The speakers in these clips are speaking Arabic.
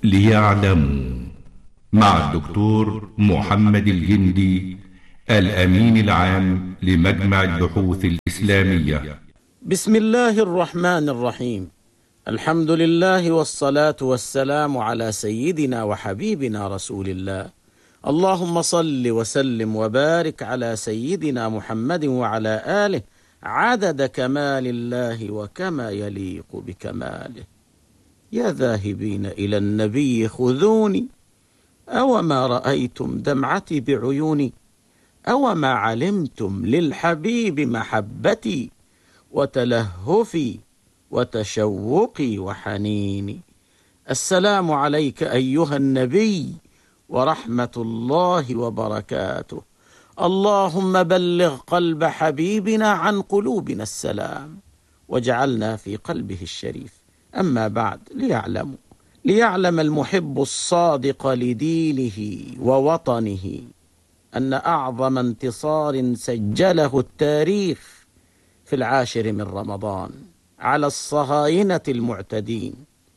ليعلموا مع الدكتور محمد الجندي الأمين العام لمجمع البحوث الإسلامية. بسم الله الرحمن الرحيم. الحمد لله والصلاة والسلام على سيدنا وحبيبنا رسول الله. اللهم صل وسلم وبارك على سيدنا محمد وعلى آله عدد كمال الله وكما يليق بكماله. يا ذاهبين إلى النبي خذوني، أوما رأيتم دمعتي بعيوني، أوما علمتم للحبيب محبتي وتلهفي وتشوقي وحنيني. السلام عليك أيها النبي ورحمة الله وبركاته. اللهم بلغ قلب حبيبنا عن قلوبنا السلام واجعلنا في قلبه الشريف. أما بعد، ليعلم المحب الصادق لدينه ووطنه أن أعظم انتصار سجله التاريخ في 10 من رمضان على الصهاينة المعتدين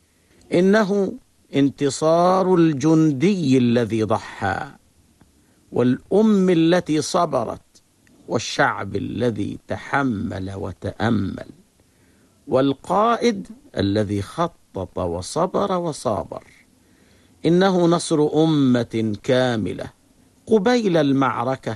إنه انتصار الجندي الذي ضحى، والأم التي صبرت، والشعب الذي تحمل وتأمل، والقائد الذي خطط وصبر وصابر. إنه نصر أمة كاملة. قبيل المعركة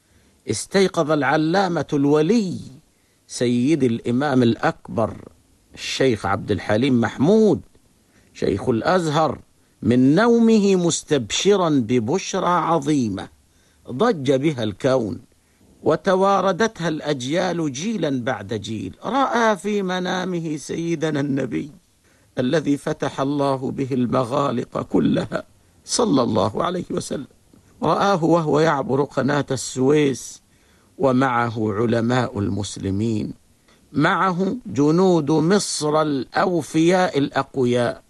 استيقظ العلامة الولي سيد الإمام الأكبر الشيخ عبد الحليم محمود شيخ الأزهر من نومه مستبشرا ببشرى عظيمة ضج بها الكون وتواردتها الأجيال جيلا بعد جيل. رأى في منامه سيدنا النبي الذي فتح الله به المغالق كلها صلى الله عليه وسلم. رآه وهو يعبر قناة السويس ومعه علماء المسلمين، معه جنود مصر الأوفياء الأقوياء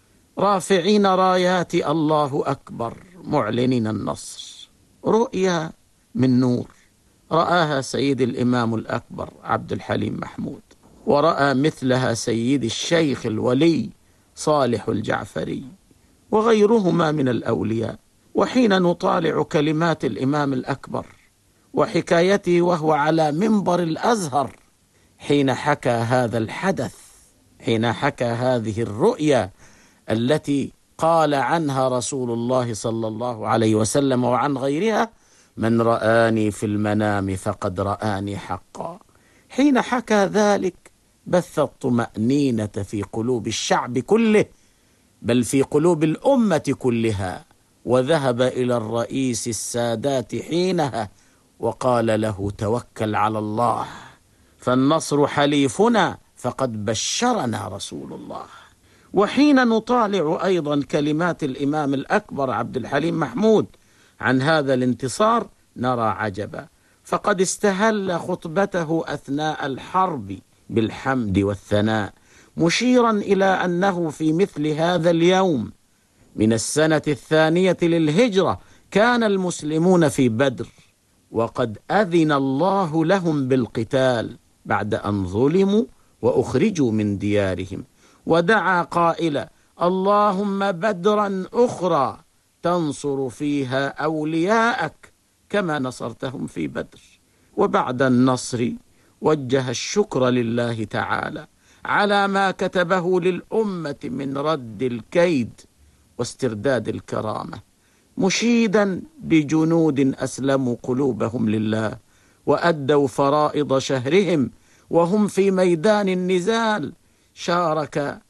رافعين رايات الله أكبر معلنين النصر. رؤيا من نور رآها سيد الإمام الأكبر عبد الحليم محمود، ورأى مثلها سيد الشيخ الولي صالح الجعفري وغيرهما من الأولياء. وحين نطالع كلمات الإمام الأكبر وحكايته وهو على منبر الأزهر حين حكى هذا الحدث، حين حكى هذه الرؤيا التي قال عنها رسول الله صلى الله عليه وسلم وعن غيرها: من رآني في المنام فقد رآني حقا. حين حكى ذلك بث الطمأنينة في قلوب الشعب كله، بل في قلوب الأمة كلها، وذهب إلى الرئيس السادات حينها وقال له: توكل على الله فالنصر حليفنا فقد بشرنا رسول الله. وحين نطالع أيضا كلمات الإمام الأكبر عبد الحليم محمود عن هذا الانتصار نرى عجبا، فقد استهل خطبته أثناء الحرب بالحمد والثناء، مشيرا إلى أنه في مثل هذا اليوم من السنة 2 للهجرة كان المسلمون في بدر، وقد أذن الله لهم بالقتال بعد أن ظلموا وأخرجوا من ديارهم، ودعا قائلا: اللهم بدرا أخرى تنصر فيها أولياءك كما نصرتهم في بدر. وبعد النصر وجه الشكر لله تعالى على ما كتبه للأمة من رد الكيد واسترداد الكرامة، مشيدا بجنود أسلموا قلوبهم لله وأدوا فرائض شهرهم وهم في ميدان النزال. شارك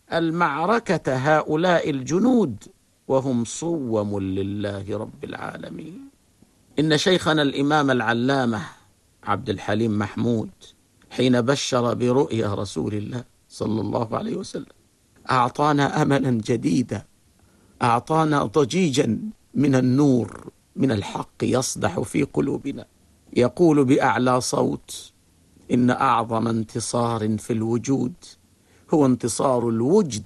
المعركة هؤلاء الجنود وهم صوم لله رب العالمين. إن شيخنا الإمام العلامة عبد الحليم محمود حين بشر برؤيا رسول الله صلى الله عليه وسلم أعطانا أملا جديدا، أعطانا ضجيجا من النور من الحق يصدح في قلوبنا، يقول بأعلى صوت: إن أعظم انتصار في الوجود هو انتصار الوجد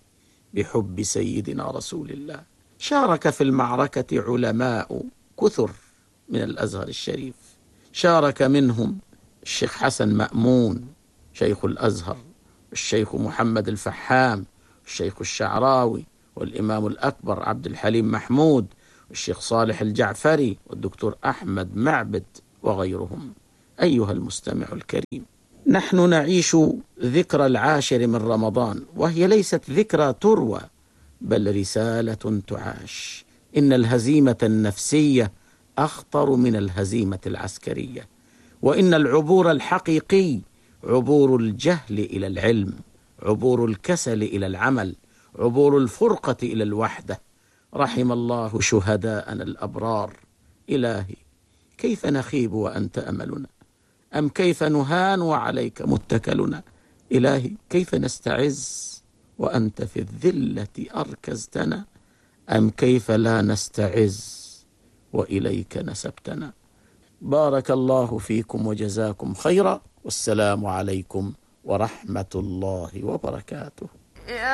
بحب سيدنا رسول الله. شارك في المعركة علماء كثر من الأزهر الشريف، شارك منهم الشيخ حسن مأمون شيخ الأزهر، الشيخ محمد الفحام، الشيخ الشعراوي، والإمام الأكبر عبد الحليم محمود والشيخ صالح الجعفري والدكتور أحمد معبد وغيرهم. أيها المستمع الكريم، نحن نعيش ذكرى 10 من رمضان، وهي ليست ذكرى تروى بل رسالة تعاش. إن الهزيمة النفسية أخطر من الهزيمة العسكرية، وإن العبور الحقيقي عبور الجهل إلى العلم، عبور الكسل إلى العمل، عبور الفرقة إلى الوحدة. رحم الله شهداءنا الأبرار. إلهي، كيف نخيب وأنت أملنا؟ أم كيف نهان وعليك متكلنا؟ إلهي، كيف نستعز وأنت في الذلة أركزتنا؟ أم كيف لا نستعز وإليك نسبتنا؟ بارك الله فيكم وجزاكم خيرا، والسلام عليكم ورحمة الله وبركاته.